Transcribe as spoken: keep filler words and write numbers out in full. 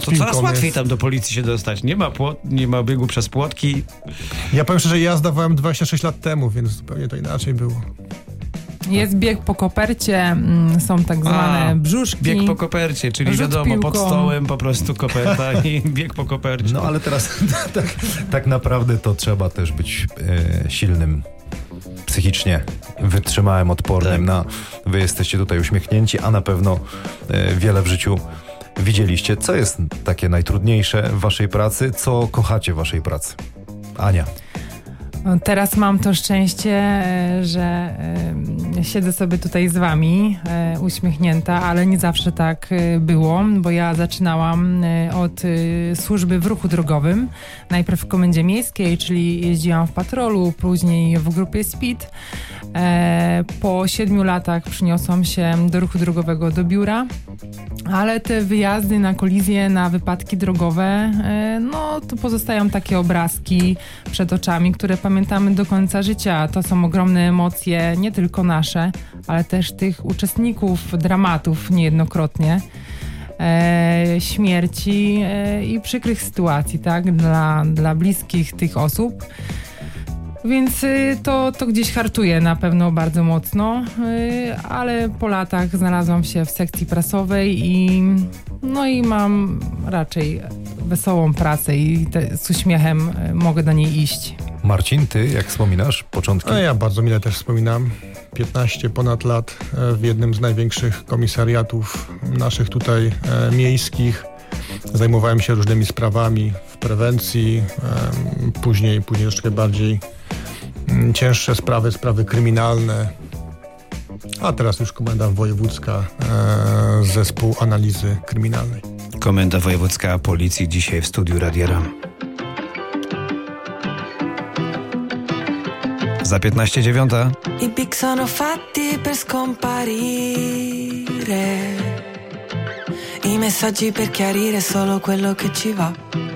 To coraz łatwiej jest... tam do policji się dostać. Nie ma, płot, nie ma biegu przez płotki. Ja powiem szczerze, ja zdawałem dwadzieścia sześć lat temu, więc zupełnie to inaczej było. Jest bieg po kopercie, są tak zwane A, brzuszki. Bieg po kopercie, czyli wiadomo, piłką. Pod stołem po prostu koperta i bieg po kopercie. No ale teraz tak, tak naprawdę to trzeba też być e, silnym psychicznie, wytrzymałym, odpornym. Tak. Na, wy jesteście tutaj uśmiechnięci, a na pewno e, wiele w życiu widzieliście. Co jest takie najtrudniejsze w waszej pracy? Co kochacie w waszej pracy? Ania. Teraz mam to szczęście, że siedzę sobie tutaj z wami uśmiechnięta, ale nie zawsze tak było, bo ja zaczynałam od służby w ruchu drogowym. Najpierw w Komendzie Miejskiej, czyli jeździłam w patrolu, później w grupie Speed. Po siedmiu latach przyniosłam się do ruchu drogowego do biura, ale te wyjazdy na kolizje, na wypadki drogowe, no to pozostają takie obrazki przed oczami, które pamiętamy do końca życia. To są ogromne emocje, nie tylko nasze, ale też tych uczestników dramatów niejednokrotnie. E, śmierci e, i przykrych sytuacji, tak, dla, dla bliskich tych osób. Więc y, to, to gdzieś hartuje na pewno bardzo mocno, y, ale po latach znalazłam się w sekcji prasowej i no i mam raczej wesołą pracę i te, z uśmiechem y, mogę do niej iść. Marcin, ty jak wspominasz początki? No ja bardzo mile też wspominam. piętnaście ponad lat w jednym z największych komisariatów naszych tutaj e, miejskich. Zajmowałem się różnymi sprawami w prewencji, e, później, później troszkę bardziej m, cięższe sprawy, sprawy kryminalne, a teraz już Komenda Wojewódzka, e, Zespół Analizy Kryminalnej. Komenda Wojewódzka Policji dzisiaj w studiu Radia Ram. Za piętnaście dziewiąta. I pic sono fatti per scomparire, i messaggi per chiarire solo quello che ci va.